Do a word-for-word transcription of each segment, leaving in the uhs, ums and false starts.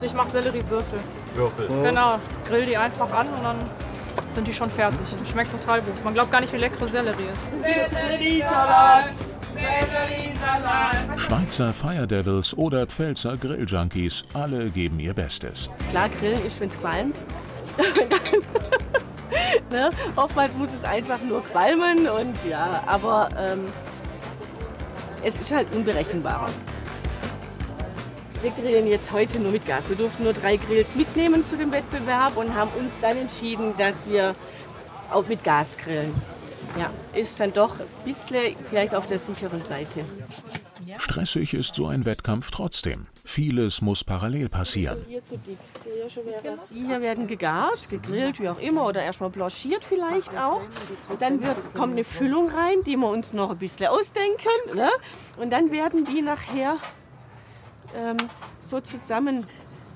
Ich mache Selleriewürfel. Würfel. Oh. Genau, grill die einfach an und dann sind die schon fertig. Schmeckt total gut. Man glaubt gar nicht, wie leckere Sellerie ist. Selleriesalat! Selleriesalat! Schweizer Fire Devils oder Pfälzer Grilljunkies, alle geben ihr Bestes. Klar, grillen ist, wenn es qualmt. Ne? Oftmals muss es einfach nur qualmen und ja, aber ähm, es ist halt unberechenbarer. Wir grillen jetzt heute nur mit Gas. Wir durften nur drei Grills mitnehmen zu dem Wettbewerb und haben uns dann entschieden, dass wir auch mit Gas grillen. Ja, ist dann doch ein bisschen vielleicht auf der sicheren Seite. Stressig ist so ein Wettkampf trotzdem. Vieles muss parallel passieren. Die hier werden gegart, gegrillt, wie auch immer, oder erstmal blanchiert vielleicht auch. Und dann wird, kommt eine Füllung rein, die wir uns noch ein bisschen ausdenken. Ne? Und dann werden die nachher ähm, so zusammengefaltet.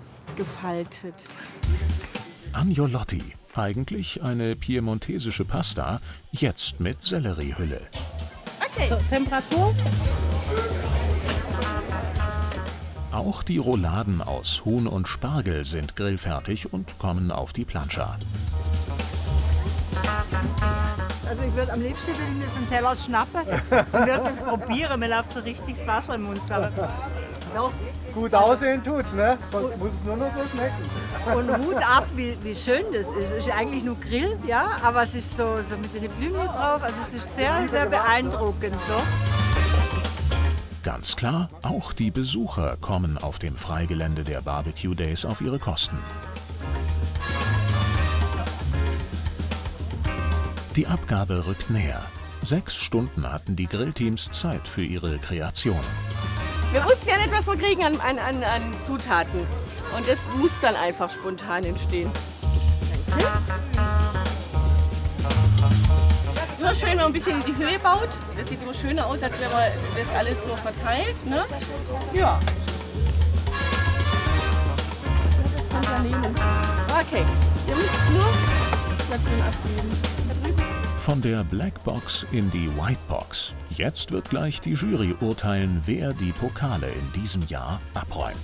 Agnolotti, eigentlich eine piemontesische Pasta, jetzt mit Selleriehülle. Okay. So, Temperatur? Auch die Rouladen aus Huhn und Spargel sind grillfertig und kommen auf die Plancha. Also ich würde am liebsten, wenn ich mir so einen Teller schnappen und würde das probieren. Mir läuft so richtig das Wasser im Mund zusammen. Doch. Gut aussehen tut's, ne? Sonst muss es nur noch so schmecken. Und Hut ab, wie, wie schön das ist. Es ist eigentlich nur Grill, ja, aber es ist so, so mit den Blümchen drauf. Also es ist sehr, sehr beeindruckend, doch. Ganz klar, auch die Besucher kommen auf dem Freigelände der Barbecue Days auf ihre Kosten. Die Abgabe rückt näher. Sechs Stunden hatten die Grillteams Zeit für ihre Kreation. Wir wussten ja nicht, was wir kriegen an, an, an, an Zutaten. Und das muss dann einfach spontan entstehen. Danke. Immer schön, wenn man ein bisschen in die Höhe baut. Das sieht immer schöner aus, als wenn man das alles so verteilt. Ne? Ja. Das kann man nehmen. Okay, ihr müsst nur das drin abgeben. Von der Blackbox in die Whitebox. Jetzt wird gleich die Jury urteilen, wer die Pokale in diesem Jahr abräumt.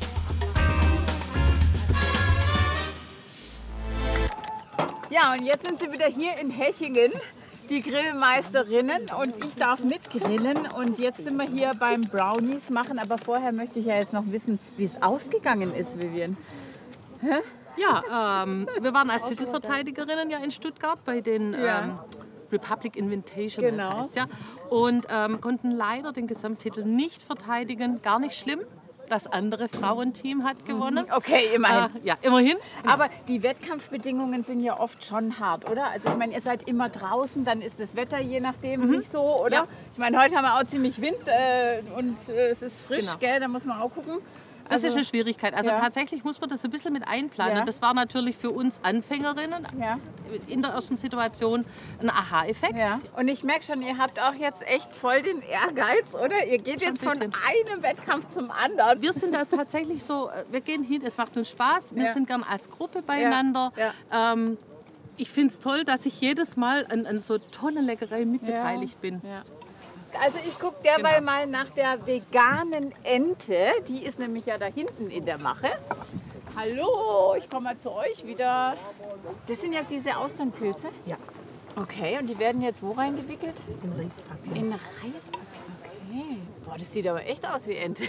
Ja, und jetzt sind sie wieder hier in Hechingen, die Grillmeisterinnen, und ich darf mitgrillen. Und jetzt sind wir hier beim Brownies machen, aber vorher möchte ich ja jetzt noch wissen, wie es ausgegangen ist, Vivian. Hä? Ja, ähm, wir waren als Titelverteidigerinnen ja in Stuttgart bei den Ja. ähm, Republic Invitation, Genau. das heißt ja, und ähm, konnten leider den Gesamttitel nicht verteidigen. Gar nicht schlimm. Das andere Frauenteam hat gewonnen. Okay, immerhin. Äh, ja, immerhin. Aber die Wettkampfbedingungen sind ja oft schon hart, oder? Also ich meine, ihr seid immer draußen, dann ist das Wetter je nachdem Mhm. nicht so, oder? Ja. Ich meine, heute haben wir auch ziemlich Wind äh, und äh, es ist frisch, Genau. gell? Da muss man auch gucken. Das Also- ist eine Schwierigkeit. Also Ja. tatsächlich muss man das ein bisschen mit einplanen. Ja. Das war natürlich für uns Anfängerinnen Ja. in der ersten Situation ein Aha-Effekt. Ja. Und ich merke schon, ihr habt auch jetzt echt voll den Ehrgeiz, oder? Ihr geht Schon jetzt ein von bisschen. einem Wettkampf zum anderen. Wir sind da tatsächlich so, äh, wir gehen hin, es macht uns Spaß, wir Ja. sind gern als Gruppe beieinander. Ja. Ähm, ich finde es toll, dass ich jedes Mal an, an so tollen Leckereien mitbeteiligt bin. Ja. Also ich gucke derweil Genau. mal nach der veganen Ente. Die ist nämlich ja da hinten in der Mache. Hallo, ich komme mal zu euch wieder. Das sind jetzt diese Austernpilze? Ja. Okay, und die werden jetzt wo reingewickelt? In Reispapier. In Reispapier, okay. Boah, das sieht aber echt aus wie Ente.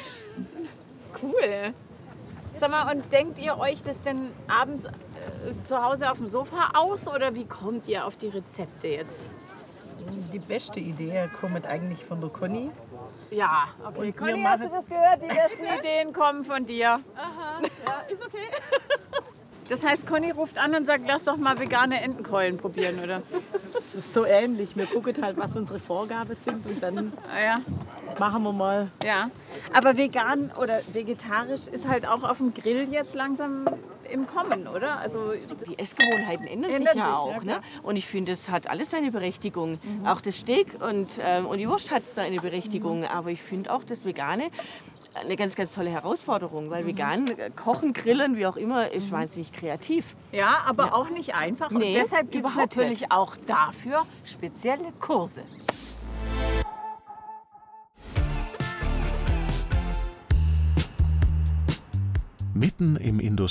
Cool. Sag mal, und denkt ihr euch das denn abends äh, zu Hause auf dem Sofa aus oder wie kommt ihr auf die Rezepte jetzt? Die beste Idee kommt eigentlich von der Conny. Ja, okay. Und Conny, wir hast du machen- das gehört? Die besten Ideen kommen von dir. Aha, ja, ist okay. Das heißt, Conny ruft an und sagt, lass doch mal vegane Entenkeulen probieren, oder? Das ist so ähnlich. Wir gucken halt, was unsere Vorgaben sind und dann Ah, ja. machen wir mal. Ja. Aber vegan oder vegetarisch ist halt auch auf dem Grill jetzt langsam im Kommen, oder? Also Die Essgewohnheiten ändern, Ändern sich ja sich, auch. ja, Ne? klar. Und ich finde, es hat alles seine Berechtigung. Auch das Steak und, ähm, und die Wurst hat seine Berechtigung. Aber ich finde auch das Vegane eine ganz, ganz tolle Herausforderung. Weil vegan äh, kochen, grillen, wie auch immer, ist wahnsinnig kreativ. ja, aber auch nicht einfach. Und Nee, deshalb gibt es überhaupt natürlich nicht. auch dafür spezielle Kurse. Mitten im Industriegebiet